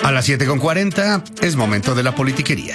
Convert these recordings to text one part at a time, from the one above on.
A las 7:40 es momento de la politiquería.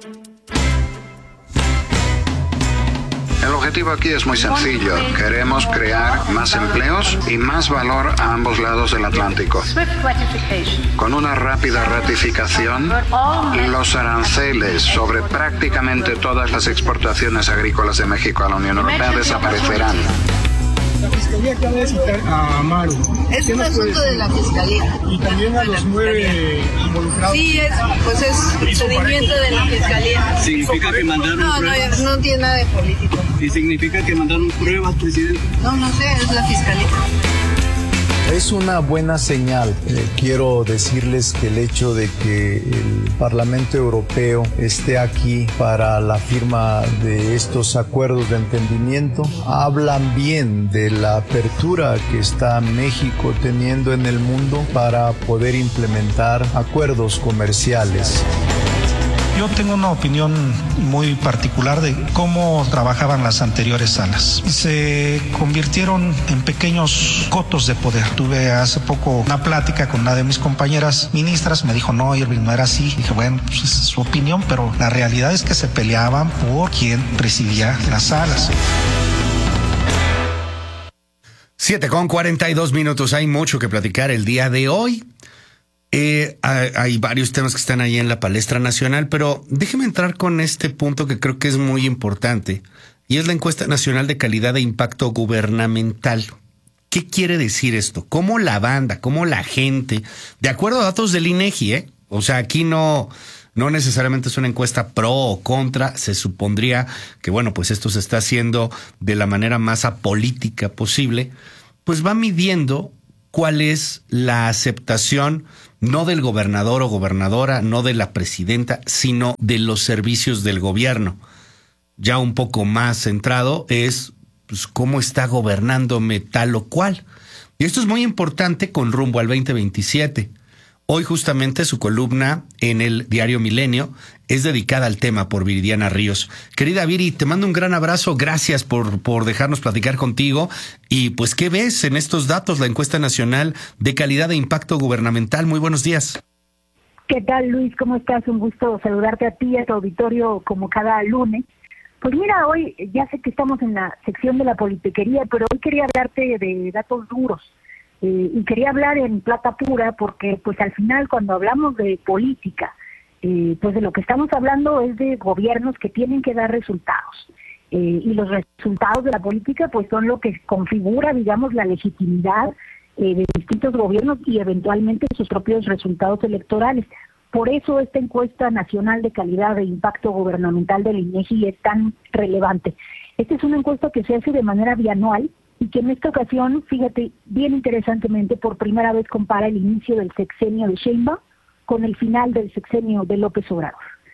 El objetivo aquí es muy sencillo. Queremos crear más empleos y más valor a ambos lados del Atlántico. Con una rápida ratificación, los aranceles sobre prácticamente todas las exportaciones agrícolas de México a la Unión Europea desaparecerán. La Fiscalía acaba de citar a Amaro. Es un asunto de la Fiscalía. Y también a los 9 involucrados. Sí, es procedimiento de la Fiscalía. ¿Significa que mandaron pruebas? No tiene nada de político. ¿Y significa que mandaron pruebas, presidente? No sé, es la Fiscalía. Es una buena señal. Quiero decirles que el hecho de que el Parlamento Europeo esté aquí para la firma de estos acuerdos de entendimiento hablan bien de la apertura que está México teniendo en el mundo para poder implementar acuerdos comerciales. Yo tengo una opinión muy particular de cómo trabajaban las anteriores salas. Se convirtieron en pequeños cotos de poder. Tuve hace poco una plática con una de mis compañeras ministras. Me dijo, no, Irving, no era así. Dije, bueno, pues es su opinión, pero la realidad es que se peleaban por quién presidía las salas. 7:42. Hay mucho que platicar el día de hoy. Hay varios temas que están ahí en la palestra nacional, pero déjeme entrar con este punto que creo que es muy importante, y es la encuesta nacional de calidad e impacto gubernamental. ¿Qué quiere decir esto? ¿Cómo la banda, cómo la gente, de acuerdo a datos del INEGI, o sea, aquí no necesariamente es una encuesta pro o contra, se supondría que, bueno, pues esto se está haciendo de la manera más apolítica posible, pues va midiendo cuál es la aceptación no del gobernador o gobernadora, no de la presidenta, sino de los servicios del gobierno. Ya un poco más centrado es pues, cómo está gobernándome tal o cual. Y esto es muy importante con rumbo al 2027. Hoy justamente su columna en el diario Milenio es dedicada al tema por Viridiana Ríos. Querida Viri, te mando un gran abrazo. Gracias por dejarnos platicar contigo. Y pues, ¿qué ves en estos datos? La encuesta nacional de calidad e impacto gubernamental. Muy buenos días. ¿Qué tal, Luis? ¿Cómo estás? Un gusto saludarte a ti y a tu auditorio como cada lunes. Pues mira, hoy ya sé que estamos en la sección de la politiquería, pero hoy quería hablarte de datos duros. Y quería hablar en plata pura porque pues al final cuando hablamos de política, pues de lo que estamos hablando es de gobiernos que tienen que dar resultados. Y los resultados de la política pues son lo que configura, digamos, la legitimidad de distintos gobiernos y eventualmente sus propios resultados electorales. Por eso esta encuesta nacional de calidad e impacto gubernamental del INEGI es tan relevante. Esta es una encuesta que se hace de manera bianual y que en esta ocasión, fíjate, bien interesantemente, por primera vez compara el inicio del sexenio de Sheinbaum con el final del sexenio de López Obrador.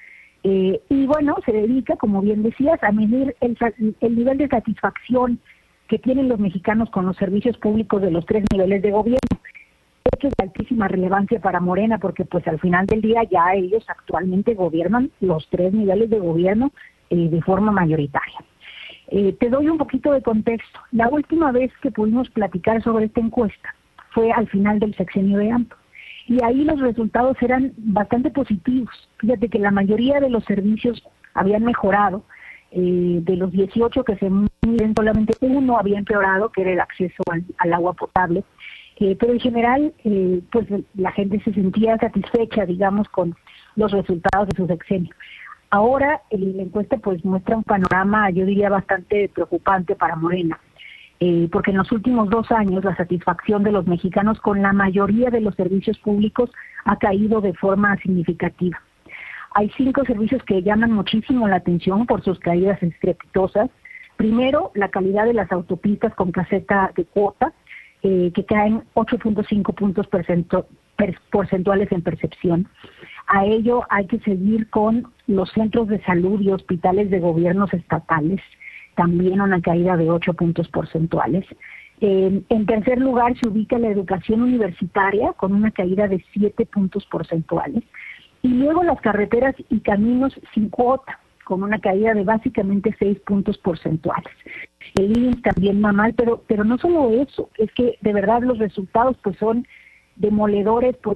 Y bueno, se dedica, como bien decías, a medir el nivel de satisfacción que tienen los mexicanos con los servicios públicos de los 3 niveles de gobierno. Esto es de altísima relevancia para Morena, porque pues al final del día ya ellos actualmente gobiernan los 3 niveles de gobierno de forma mayoritaria. Te doy un poquito de contexto. La última vez que pudimos platicar sobre esta encuesta fue al final del sexenio de AMLO. Y ahí los resultados eran bastante positivos. Fíjate que la mayoría de los servicios habían mejorado. De los 18 que se miden, solamente uno había empeorado, que era el acceso al agua potable. Pero en general, pues la gente se sentía satisfecha, digamos, con los resultados de su sexenio. Ahora la encuesta pues muestra un panorama, yo diría, bastante preocupante para Morena, porque en los últimos 2 años la satisfacción de los mexicanos con la mayoría de los servicios públicos ha caído de forma significativa. Hay 5 servicios que llaman muchísimo la atención por sus caídas estrepitosas. Primero, la calidad de las autopistas con caseta de cuota, que caen 8.5 puntos porcentuales en percepción. A ello hay que seguir con los centros de salud y hospitales de gobiernos estatales, también una caída de 8 puntos porcentuales. En tercer lugar se ubica la educación universitaria con una caída de 7 puntos porcentuales. Y luego las carreteras y caminos sin cuota, con una caída de básicamente 6 puntos porcentuales. El IMSS también va mal, pero no solo eso, es que de verdad los resultados pues son demoledores porque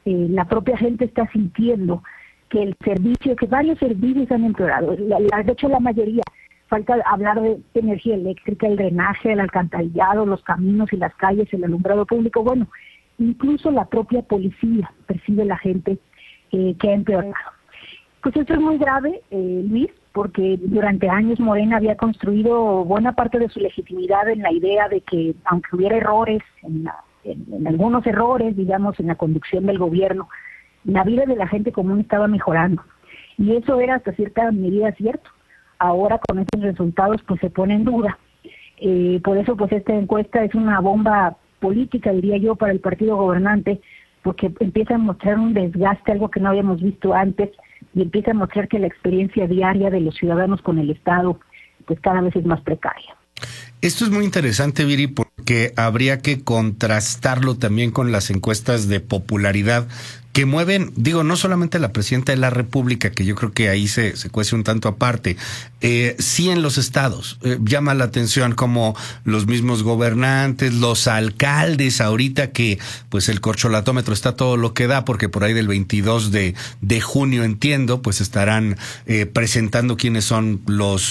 la propia gente está sintiendo que varios servicios han empeorado. De hecho, la mayoría. Falta hablar de energía eléctrica, el drenaje, el alcantarillado, los caminos y las calles, el alumbrado público. Bueno, incluso la propia policía percibe la gente que ha empeorado. Pues esto es muy grave, Luis, porque durante años Morena había construido buena parte de su legitimidad en la idea de que, aunque hubiera errores, en algunos errores, digamos, en la conducción del gobierno, la vida de la gente común estaba mejorando. Y eso era hasta cierta medida cierto. Ahora con estos resultados pues se pone en duda. Por eso pues esta encuesta es una bomba política, diría yo, para el partido gobernante, porque empieza a mostrar un desgaste, algo que no habíamos visto antes, y empieza a mostrar que la experiencia diaria de los ciudadanos con el Estado pues cada vez es más precaria. Esto es muy interesante, Viri, porque habría que contrastarlo también con las encuestas de popularidad que mueven, no solamente a la presidenta de la República, que yo creo que ahí se cuece un tanto aparte, sí en los estados. Llama la atención como los mismos gobernantes, los alcaldes ahorita que pues el corcholatómetro está todo lo que da, porque por ahí del 22 de junio, entiendo, pues estarán presentando quiénes son los...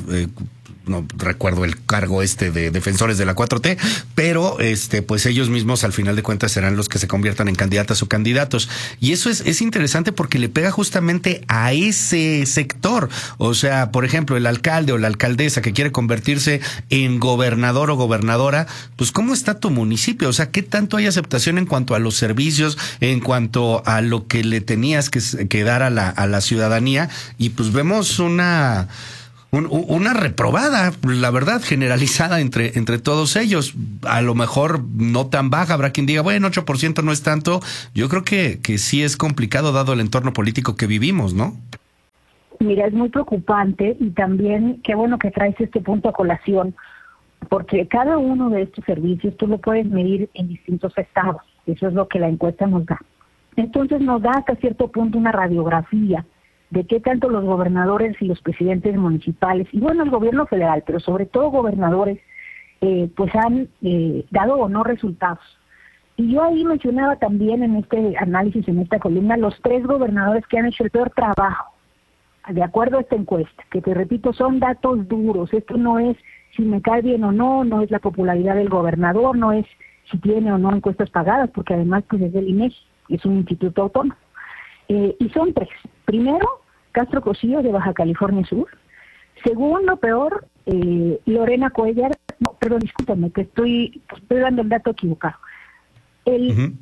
no recuerdo el cargo de defensores de la 4T, pero pues ellos mismos al final de cuentas serán los que se conviertan en candidatas o candidatos. Y eso es interesante porque le pega justamente a ese sector. O sea, por ejemplo, el alcalde o la alcaldesa que quiere convertirse en gobernador o gobernadora, pues ¿cómo está tu municipio? O sea, ¿qué tanto hay aceptación en cuanto a los servicios, en cuanto a lo que le tenías que dar a la ciudadanía? Y pues vemos una reprobada, la verdad, generalizada entre todos ellos. A lo mejor no tan baja, habrá quien diga, bueno, 8% no es tanto. Yo creo que sí es complicado dado el entorno político que vivimos, ¿no? Mira, es muy preocupante, y también qué bueno que traes este punto a colación, porque cada uno de estos servicios tú lo puedes medir en distintos estados. Eso es lo que la encuesta nos da. Entonces nos da hasta cierto punto una radiografía de qué tanto los gobernadores y los presidentes municipales, y bueno, el gobierno federal, pero sobre todo gobernadores, pues han dado o no resultados. Y yo ahí mencionaba también en este análisis, en esta columna, los 3 gobernadores que han hecho el peor trabajo, de acuerdo a esta encuesta, que te repito, son datos duros. Esto no es si me cae bien o no, no es la popularidad del gobernador, no es si tiene o no encuestas pagadas, porque además pues es del INEGI, es un instituto autónomo. Y son 3. Primero, Castro Cosío de Baja California Sur. Segundo, peor, Lorena Cuellar. No, perdón, discúlpame, que estoy dando el dato equivocado. El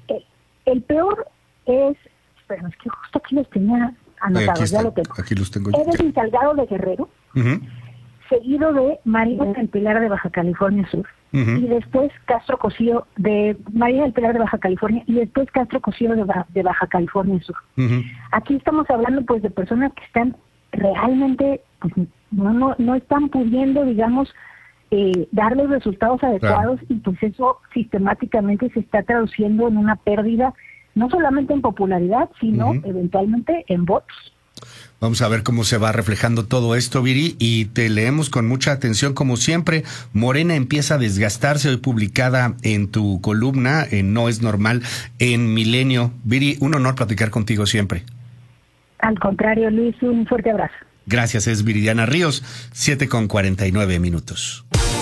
peor es, espera, es que justo aquí los tenía anotados, ya lo tengo. Aquí los tengo. Evelyn Salgado de Guerrero, seguido de María del Pilar de Baja California Sur. Y después Castro Cosío de María del Pilar de Baja California, y después Castro Cosío de Baja California Sur. Aquí estamos hablando pues de personas que están realmente pues, no están pudiendo, digamos, dar los resultados adecuados, y pues eso sistemáticamente se está traduciendo en una pérdida no solamente en popularidad, sino eventualmente en votos. Vamos a ver cómo se va reflejando todo esto, Viri, y te leemos con mucha atención como siempre. Morena empieza a desgastarse, hoy publicada en tu columna, en No es Normal, en Milenio. Viri, un honor platicar contigo siempre. Al contrario, Luis, un fuerte abrazo. Gracias, es Viridiana Ríos, 7:49.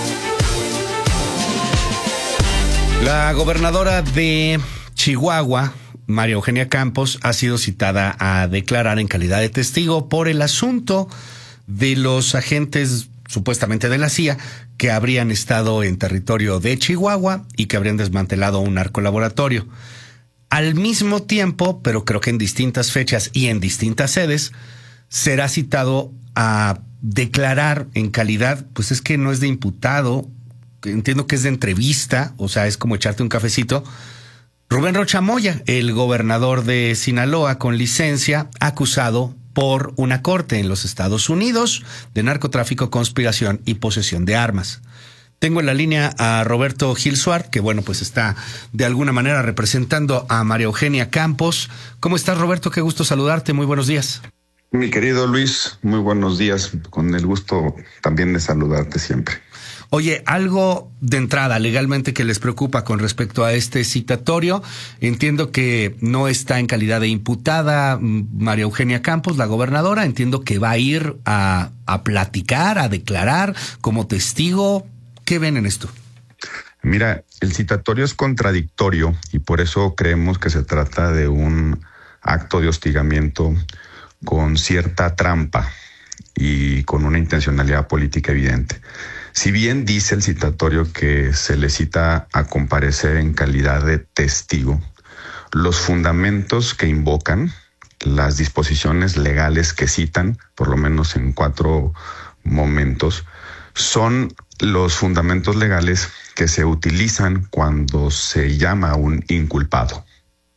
La gobernadora de Chihuahua, María Eugenia Campos, ha sido citada a declarar en calidad de testigo por el asunto de los agentes supuestamente de la CIA que habrían estado en territorio de Chihuahua y que habrían desmantelado un narcolaboratorio. Al mismo tiempo, pero creo que en distintas fechas y en distintas sedes, será citado a declarar en calidad, pues es que no es de imputado, entiendo que es de entrevista, o sea, es como echarte un cafecito, Rubén Rocha Moya, el gobernador de Sinaloa con licencia, acusado por una corte en los Estados Unidos de narcotráfico, conspiración y posesión de armas. Tengo en la línea a Roberto Gil Suárez, que bueno, pues está de alguna manera representando a María Eugenia Campos. ¿Cómo estás, Roberto? Qué gusto saludarte. Muy buenos días. Mi querido Luis, muy buenos días. Con el gusto también de saludarte siempre. Oye, algo de entrada legalmente que les preocupa con respecto a este citatorio. Entiendo que no está en calidad de imputada María Eugenia Campos, la gobernadora. Entiendo que va a ir a platicar, a declarar como testigo. ¿Qué ven en esto? Mira, el citatorio es contradictorio y por eso creemos que se trata de un acto de hostigamiento con cierta trampa y con una intencionalidad política evidente. Si bien dice el citatorio que se le cita a comparecer en calidad de testigo, los fundamentos que invocan, las disposiciones legales que citan, por lo menos en 4 momentos, son los fundamentos legales que se utilizan cuando se llama a un inculpado.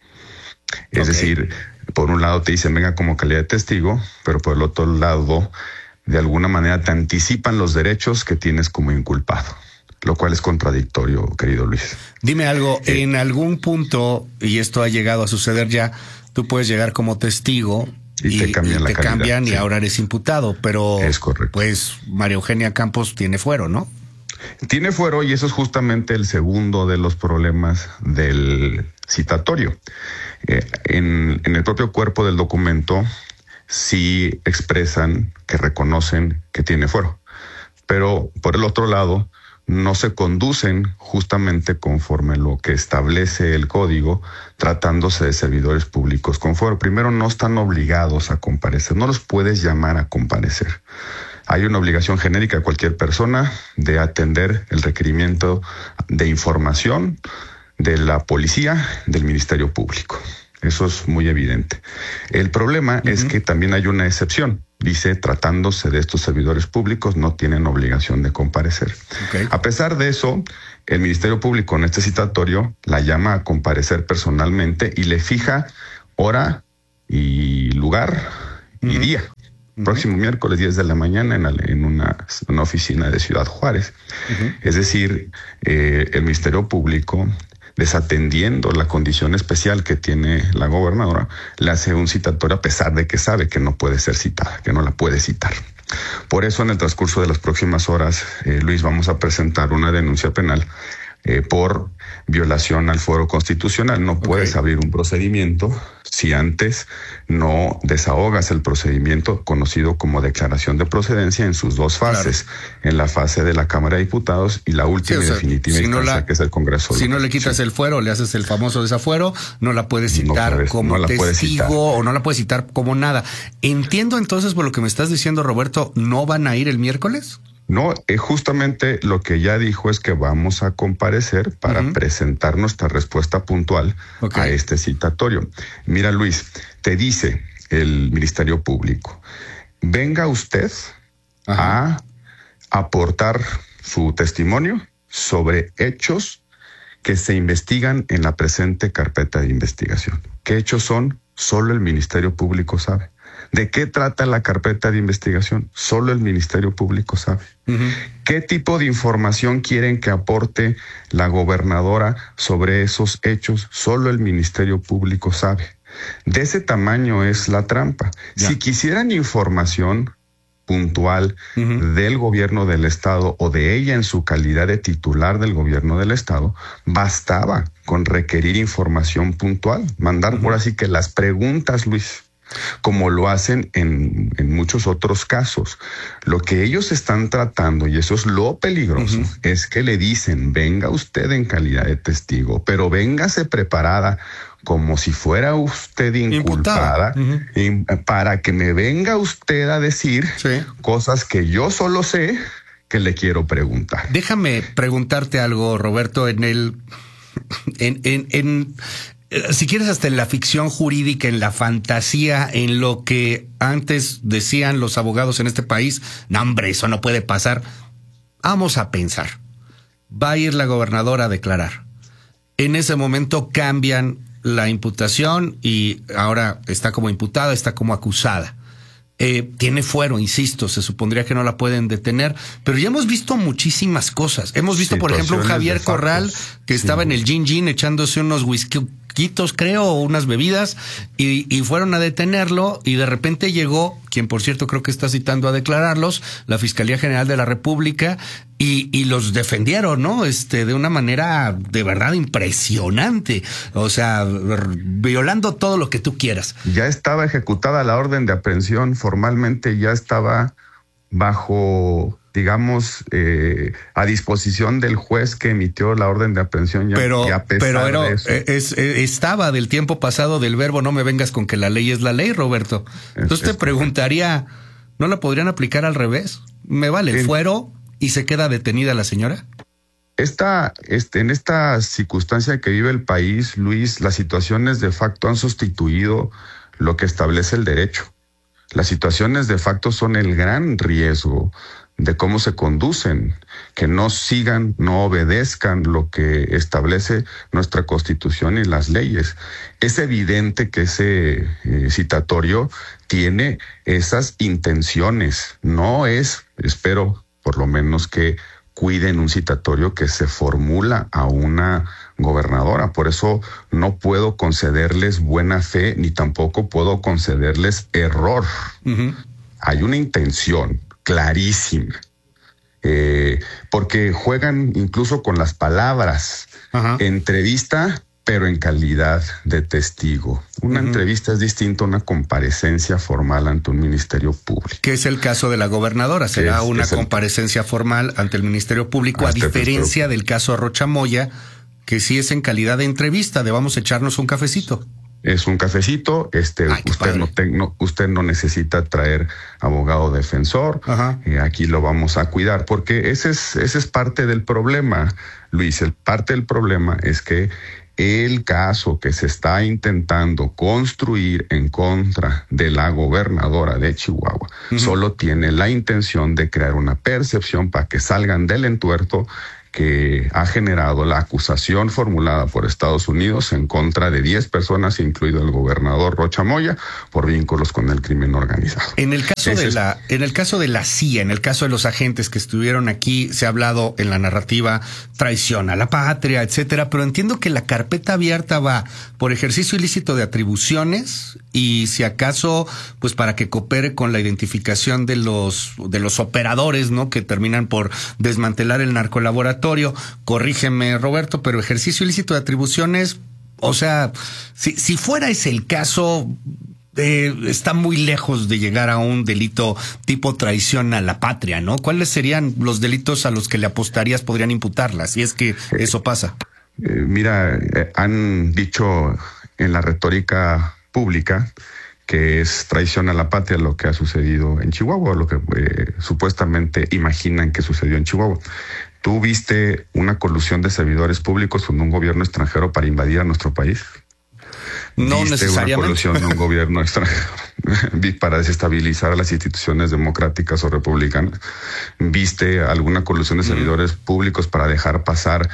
Es decir, por un lado te dicen venga como calidad de testigo, pero por el otro lado de alguna manera te anticipan los derechos que tienes como inculpado, lo cual es contradictorio, querido Luis. Dime algo, en algún punto, y esto ha llegado a suceder ya, tú puedes llegar como testigo y te cambian y ahora eres imputado, pero es correcto. Pues María Eugenia Campos tiene fuero, ¿no? Tiene fuero y eso es justamente el segundo de los problemas del citatorio. En el propio cuerpo del documento sí expresan que reconocen que tiene fuero, pero por el otro lado no se conducen justamente conforme lo que establece el código, tratándose de servidores públicos con fuero. Primero, no están obligados a comparecer, no los puedes llamar a comparecer. Hay una obligación genérica de cualquier persona de atender el requerimiento de información de la policía, del Ministerio Público. Eso es muy evidente. El problema es que también hay una excepción. Dice, tratándose de estos servidores públicos, no tienen obligación de comparecer. A pesar de eso, el Ministerio Público en este citatorio la llama a comparecer personalmente y le fija hora y lugar y día. Próximo miércoles 10 de la mañana en una oficina de Ciudad Juárez. Es decir, el Ministerio Público, desatendiendo la condición especial que tiene la gobernadora, le hace un citatorio a pesar de que sabe que no puede ser citada, que no la puede citar. Por eso, en el transcurso de las próximas horas, Luis, vamos a presentar una denuncia penal por violación al fuero constitucional. No puedes abrir un procedimiento si antes no desahogas el procedimiento conocido como declaración de procedencia en sus 2 fases, en la fase de la Cámara de Diputados y la última y definitiva instancia, que es el Congreso. Si no le quitas el fuero, le haces el famoso desafuero, no la puedes citar como testigo o no la puedes citar como nada. Entiendo entonces por lo que me estás diciendo, Roberto, ¿no van a ir el miércoles? No, justamente lo que ya dijo es que vamos a comparecer para presentar nuestra respuesta puntual a este citatorio. Mira, Luis, te dice el Ministerio Público, venga usted a aportar su testimonio sobre hechos que se investigan en la presente carpeta de investigación. ¿Qué hechos son? Solo el Ministerio Público sabe. ¿De qué trata la carpeta de investigación? Solo el Ministerio Público sabe. ¿Qué tipo de información quieren que aporte la gobernadora sobre esos hechos? Solo el Ministerio Público sabe. De ese tamaño es la trampa. Si quisieran información puntual del gobierno del estado o de ella en su calidad de titular del gobierno del estado, bastaba con requerir información puntual, mandar por así que las preguntas, Luis, como lo hacen en muchos otros casos. Lo que ellos están tratando, y eso es lo peligroso, es que le dicen, venga usted en calidad de testigo, pero véngase preparada como si fuera usted inculpada, para que me venga usted a decir cosas que yo solo sé que le quiero preguntar. Déjame preguntarte algo, Roberto, si quieres, hasta en la ficción jurídica, en la fantasía, en lo que antes decían los abogados en este país, no, hombre, eso no puede pasar. Vamos a pensar. Va a ir la gobernadora a declarar. En ese momento cambian la imputación y ahora está como imputada, está como acusada. Tiene fuero, insisto, se supondría que no la pueden detener, pero ya hemos visto muchísimas cosas. Hemos visto, por ejemplo, un Javier Corral que estaba en el Gin echándose unos whisky refresquitos, creo, o unas bebidas, y fueron a detenerlo, y de repente llegó, quien por cierto creo que está citando a declararlos, la Fiscalía General de la República, y los defendieron, ¿no? De una manera de verdad impresionante. O sea, violando todo lo que tú quieras. Ya estaba ejecutada la orden de aprehensión, formalmente ya estaba bajo, digamos, a disposición del juez que emitió la orden de aprehensión. Estaba del tiempo pasado del verbo no me vengas con que la ley es la ley, Roberto. Entonces te preguntaría, ¿no la podrían aplicar al revés? ¿Me vale el fuero y se queda detenida la señora? En esta circunstancia que vive el país, Luis, las situaciones de facto han sustituido lo que establece el derecho. Las situaciones de facto son el gran riesgo de cómo se conducen, que no sigan, no obedezcan lo que establece nuestra Constitución y las leyes. Es evidente que ese citatorio tiene esas intenciones. No es, espero por lo menos que cuiden un citatorio que se formula a una gobernadora. Por eso no puedo concederles buena fe, ni tampoco puedo concederles error. Uh-huh. Hay una intención clarísima, porque juegan incluso con las palabras. Uh-huh. Entrevista, pero en calidad de testigo. Una entrevista es distinta a una comparecencia formal ante un ministerio público. Que es el caso de la gobernadora. Será una comparecencia formal ante el Ministerio Público, a diferencia del caso Rocha Moya, que sí es en calidad de entrevista, de vamos a echarnos un cafecito. Es un cafecito, usted no necesita traer abogado defensor, aquí lo vamos a cuidar, porque ese es parte del problema, Luis. Parte del problema es que el caso que se está intentando construir en contra de la gobernadora de Chihuahua solo tiene la intención de crear una percepción para que salgan del entuerto que ha generado la acusación formulada por Estados Unidos en contra de 10 personas, incluido el gobernador Rocha Moya, por vínculos con el crimen organizado. En el caso de la CIA, en el caso de los agentes que estuvieron aquí, se ha hablado en la narrativa traición a la patria, etcétera, pero entiendo que la carpeta abierta va por ejercicio ilícito de atribuciones y si acaso, pues para que coopere con la identificación de los operadores, ¿no? Que terminan por desmantelar el narcolaboratorio. Corrígeme, Roberto, pero ejercicio ilícito de atribuciones, o sea, si fuera ese el caso, está muy lejos de llegar a un delito tipo traición a la patria, ¿no? ¿Cuáles serían los delitos a los que le apostarías podrían imputarla, si es que eso pasa? Mira, han dicho en la retórica pública que es traición a la patria lo que ha sucedido en Chihuahua, lo que supuestamente imaginan que sucedió en Chihuahua. ¿Tú viste una colusión de servidores públicos con un gobierno extranjero para invadir a nuestro país? No necesariamente. Una colusión de un gobierno extranjero para desestabilizar a las instituciones democráticas o republicanas. ¿Viste alguna colusión de servidores públicos para dejar pasar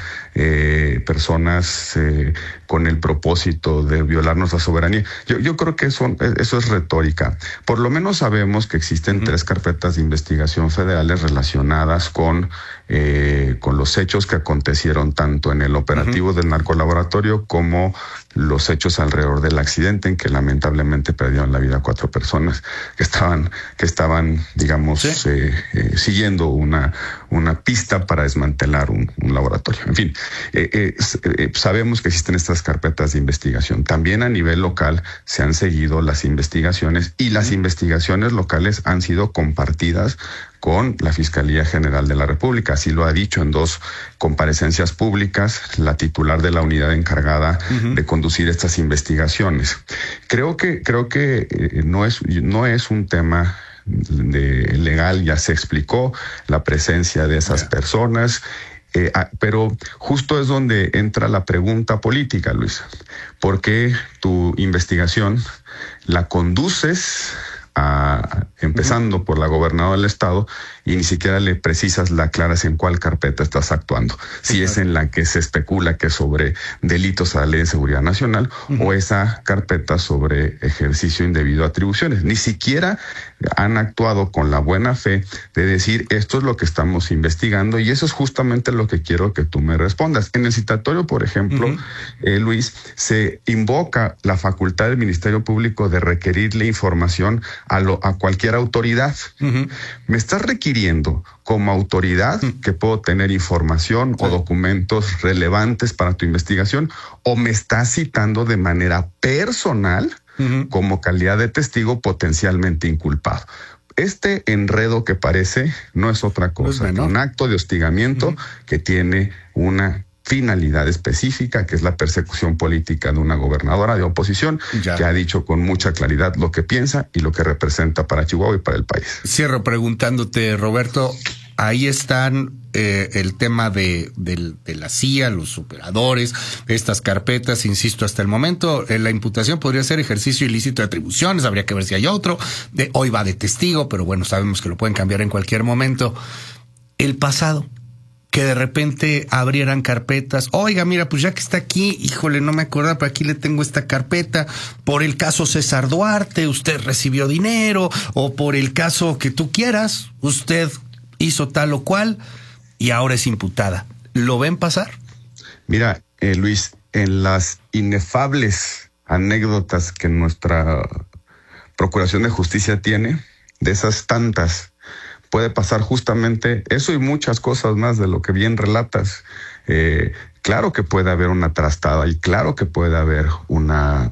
personas con el propósito de violar nuestra soberanía? Yo creo que eso es retórica. Por lo menos sabemos que existen 3 carpetas de investigación federales relacionadas con los hechos que acontecieron tanto en el operativo del narcolaboratorio como los hechos alrededor del accidente en que lamentablemente perdieron la vida 4 personas que estaban digamos, siguiendo una pista para desmantelar un laboratorio. En fin, sabemos que existen estas carpetas de investigación. También a nivel local se han seguido las investigaciones y las investigaciones locales han sido compartidas con la Fiscalía General de la República. Así lo ha dicho en 2 comparecencias públicas la titular de la unidad encargada de conducir estas investigaciones. Creo que no es un tema legal, ya se explicó la presencia de esas personas, pero justo es donde entra la pregunta política, Luis. ¿Por qué tu investigación la conduces empezando por la gobernadora del estado y ni siquiera le precisas, la aclaras en cuál carpeta estás actuando? Si es en la que se especula que es sobre delitos a la Ley de Seguridad Nacional o esa carpeta sobre ejercicio indebido de atribuciones. Ni siquiera han actuado con la buena fe de decir esto es lo que estamos investigando y eso es justamente lo que quiero que tú me respondas. En el citatorio, por ejemplo, Luis, se invoca la facultad del Ministerio Público de requerirle información a cualquier autoridad. Me estás requiriendo como autoridad que puedo tener información o documentos relevantes para tu investigación, o me estás citando de manera personal como calidad de testigo potencialmente inculpado. Este enredo que parece no es otra cosa que un acto de hostigamiento que tiene una finalidad específica, que es la persecución política de una gobernadora de oposición que ha dicho con mucha claridad lo que piensa y lo que representa para Chihuahua y para el país. Cierro preguntándote, Roberto, ahí están el tema de la CIA, los operadores, estas carpetas, insisto, hasta el momento la imputación podría ser ejercicio ilícito de atribuciones, habría que ver si hay otro, hoy va de testigo, pero bueno, sabemos que lo pueden cambiar en cualquier momento. El pasado, que de repente abrieran carpetas. Oiga, mira, pues ya que está aquí, híjole, no me acordaba, pero aquí le tengo esta carpeta. Por el caso César Duarte, usted recibió dinero, o por el caso que tú quieras, usted hizo tal o cual y ahora es imputada. ¿Lo ven pasar? Mira, Luis, en las inefables anécdotas que nuestra Procuración de Justicia tiene, de esas tantas, puede pasar justamente eso y muchas cosas más de lo que bien relatas. Claro que puede haber una trastada y claro que puede haber una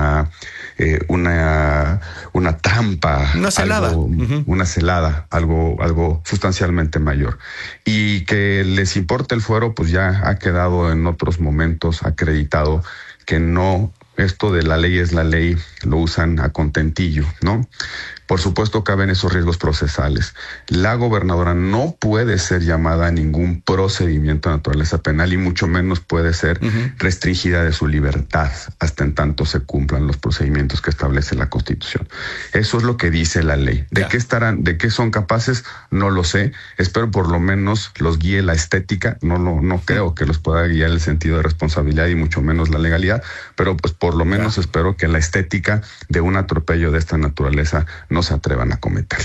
trampa, una celada, una celada, algo sustancialmente mayor. Y que les importe el fuero, pues ya ha quedado en otros momentos acreditado que no, esto de la ley es la ley, lo usan a contentillo, ¿no? Por supuesto, caben esos riesgos procesales. La gobernadora no puede ser llamada a ningún procedimiento de naturaleza penal y mucho menos puede ser restringida de su libertad hasta en tanto se cumplan los procedimientos que establece la Constitución. Eso es lo que dice la ley. ¿De qué son capaces? No lo sé. Espero por lo menos los guíe la estética. No creo que los pueda guiar el sentido de responsabilidad y mucho menos la legalidad, pero pues por lo menos espero que la estética de un atropello de esta naturaleza no se atrevan a cometer.